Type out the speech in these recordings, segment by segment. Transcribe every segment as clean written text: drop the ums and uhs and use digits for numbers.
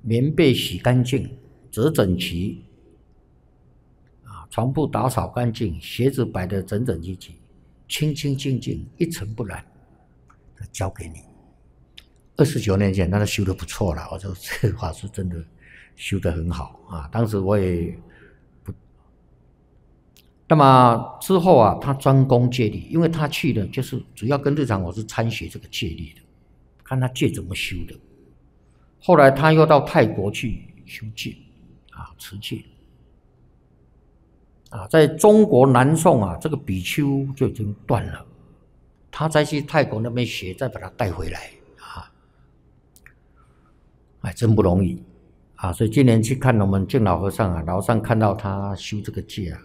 棉被洗干净，折整齐，床铺打扫干净，鞋子摆得整整齐齐，清清净净，一尘不染，交给你。29年前，他修得不错了，我说这个法师真的修得很好啊。当时我也不，那么之后啊，他专攻戒律，因为他去的就是主要跟日常法师参学这个戒律的，看他戒怎么修的。后来他又到泰国去修戒持戒在中国南宋这个比丘就已经断了，他再去泰国那边学，再把他带回来真不容易所以今年去看我们净老和尚老和尚看到他修这个戒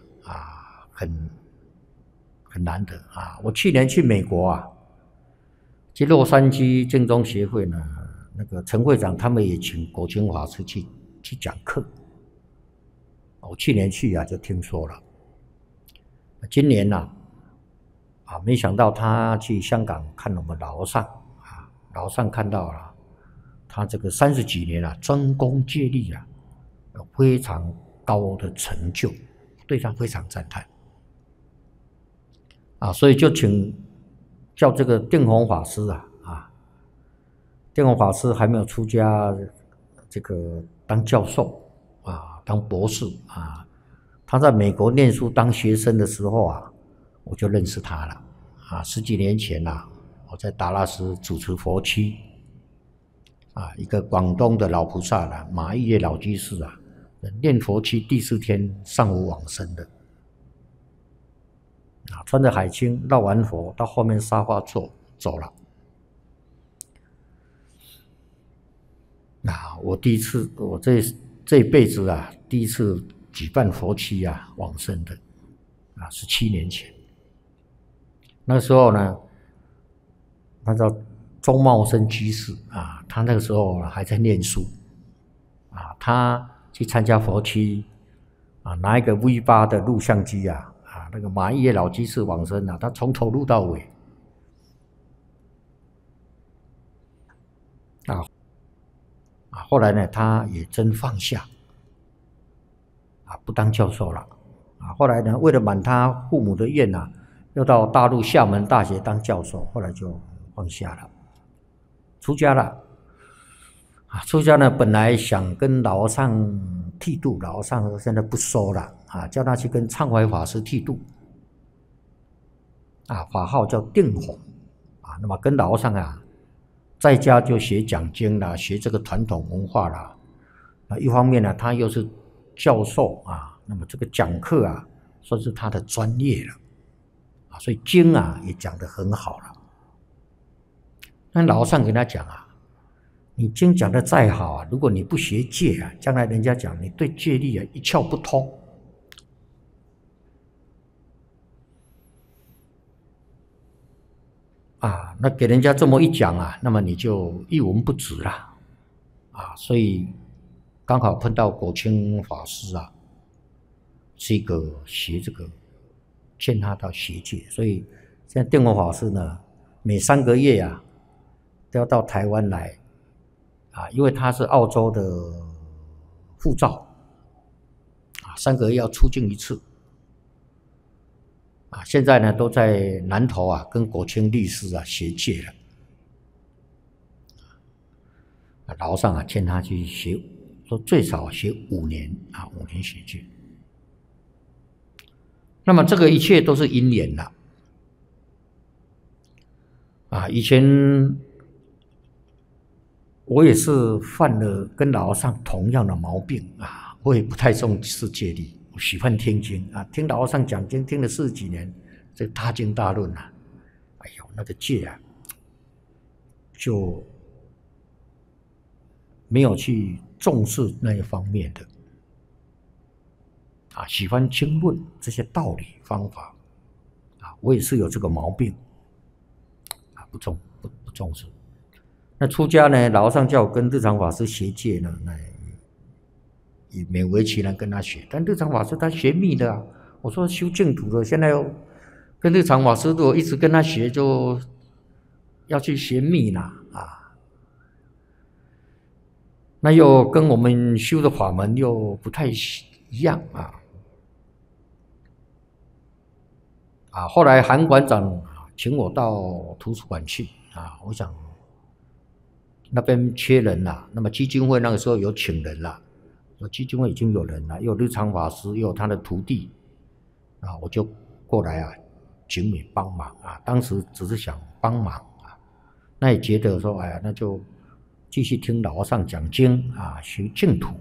很难得我去年去美国去洛杉矶净宗协会呢，那个陈会长他们也请果清法师去讲课。我去年去就听说了，今年没想到他去香港看我们老和尚老和尚看到了他这个30几年专攻戒律有非常高的成就，对他非常赞叹所以就叫这个定弘法师定弘法师还没有出家，这个当教授当博士他在美国念书当学生的时候我就认识他了10几年前我在达拉斯主持佛七一个广东的老菩萨马玉叶老居士念佛七第4天上午往生的穿着海青绕完佛到后面沙发坐走了我第一次我这一辈子第一次举办佛七往生的17年前，那时候呢他叫钟茂生居士他那个时候还在念书他去参加佛七拿一个 V8 的录像机那个马玉叶老居士往生他从头录到尾后来呢他也真放下不当教授了后来呢为了满他父母的愿又到大陆厦门大学当教授，后来就放下了，出家了出家呢本来想跟老和尚剃度，老和尚现在不收了叫他去跟畅怀法师剃度法号叫定弘那么跟老和尚在家就学讲经啦，学这个传统文化啦一方面呢他又是教授那么这个讲课算是他的专业了所以经也讲得很好了。那老和尚跟他讲你经讲得再好如果你不学戒将来人家讲你对戒律一窍不通那给人家这么一讲那么你就一文不值了所以刚好碰到果清法师是一个学这个劝他到学戒，所以现在定弘法师呢每3个月都要到台湾来因为他是澳洲的护照3个月要出境1次现在呢都在南投跟果清律师学戒了老和尚劝他去学，说最少学5年5年学戒。那么这个一切都是因缘了以前我也是犯了跟老和尚同样的毛病我也不太重视戒律，我喜欢听经听老和尚讲经听了40几年，这个大经大论哎呦那个戒就没有去重视那一方面的喜欢经论这些道理方法我也是有这个毛病不重视。那出家呢，老和尚叫我跟日常法师学戒呢，那也勉为其难跟他学。但日常法师他学密的我说修净土的，现在又跟日常法师如果一直跟他学，就要去学密了那又跟我们修的法门又不太一样啊。后来韩馆长请我到图书馆去啊，我想那边缺人了，那么基金会那个时候有请人了，基金会已经有人了，又有日常法师，又有他的徒弟啊，我就过来啊，请你帮忙啊。当时只是想帮忙啊，那也觉得说，哎呀，那就继续听老和尚讲经啊，学净土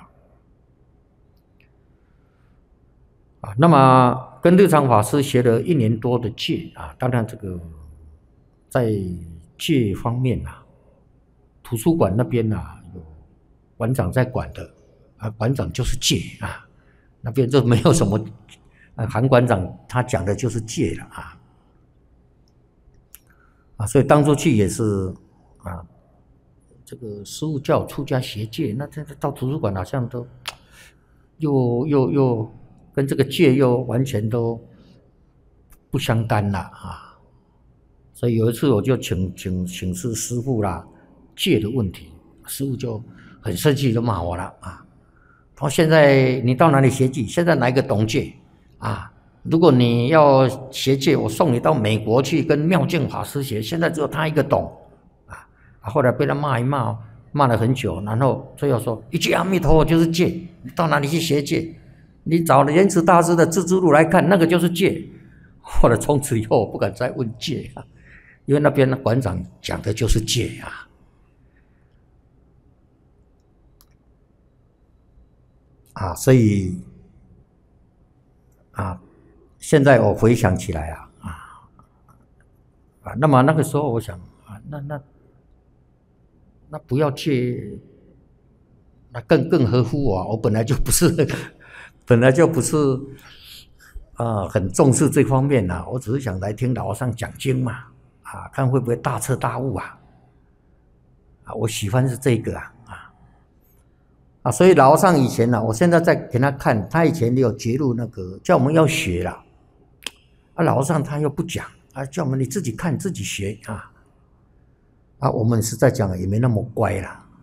那么跟日常法师学了1年多的戒啊，当然这个在戒方面图书馆那边有馆长在管的馆长就是戒那边就没有什么韩馆长他讲的就是戒了所以当初去也是这个师父叫我出家学戒，那这到图书馆好像都又跟这个戒又完全都不相干了所以有一次我就请示师父啦，戒的问题，师父就很生气，就骂我了他说现在你到哪里学戒？现在哪一个懂戒如果你要学戒，我送你到美国去跟妙净法师学，现在只有他一个懂后来被他骂一骂，骂了很久，然后最后说一句阿弥陀佛就是戒，你到哪里去学戒？你找了莲池大师的《自知录》来看，那个就是戒。后来从此以后我不敢再问戒因为那边的馆长讲的就是戒所以现在我回想起来那么那个时候我想那不要戒，那更合乎我本来就不是很重视这方面我只是想来听老和尚讲经嘛看会不会大彻大悟我喜欢是这个所以老和尚以前我现在在给他看，他以前有揭露那个叫我们要学啦老和尚他又不讲叫我们你自己看自己学我们实在讲也没那么乖啦